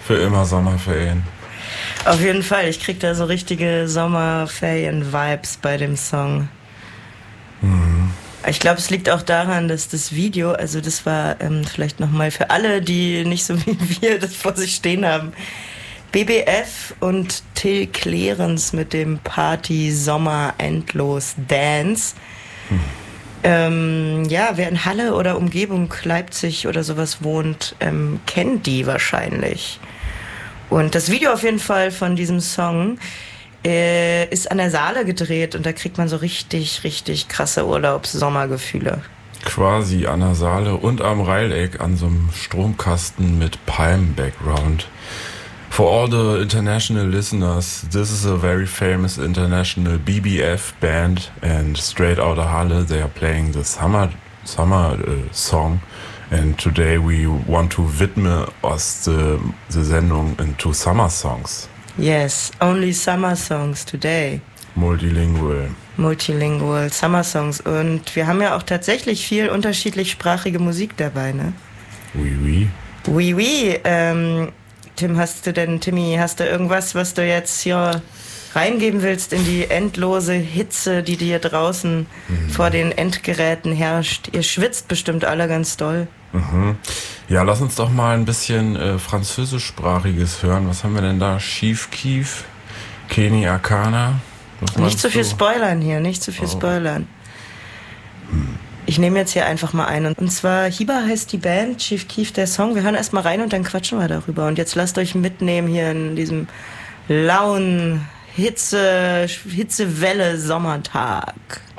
Für immer Sommerferien. Auf jeden Fall, ich krieg da so richtige Sommerferien-Vibes bei dem Song. Mhm. Ich glaube, es liegt auch daran, dass das Video, also das war vielleicht nochmal für alle, die nicht so wie wir das vor sich stehen haben, BBF und Till Clarence mit dem Party Sommer Endlos Dance. Ja, wer in Halle oder Umgebung Leipzig oder sowas wohnt, kennt die wahrscheinlich. Und das Video auf jeden Fall von diesem Song ist an der Saale gedreht und da kriegt man so richtig, richtig krasse Urlaubs-Sommergefühle. Quasi an der Saale und am Rheileck an so einem Stromkasten mit Palm-Background. For all the international listeners, this is a very famous international BBF band and straight out of Halle they are playing the summer song. And today we want to widme us the Sendung into summer songs. Yes, only summer songs today. Multilingual Summer Songs. Und wir haben ja auch tatsächlich viel unterschiedlichsprachige Musik dabei, ne? Oui. Timmy, hast du irgendwas, was du jetzt hier reingeben willst in die endlose Hitze, die dir draußen vor den Endgeräten herrscht? Ihr schwitzt bestimmt alle ganz doll. Mhm. Ja, lass uns doch mal ein bisschen französischsprachiges hören. Was haben wir denn da? Chief Keef, Kenny Arcana. Nicht zu viel spoilern hier, nicht zu viel spoilern. Ich nehme jetzt hier einfach mal ein. Und zwar Hiba heißt die Band, Chief Keef der Song. Wir hören erst mal rein und dann quatschen wir darüber. Und jetzt lasst euch mitnehmen hier in diesem lauen Hitzewelle Sommertag.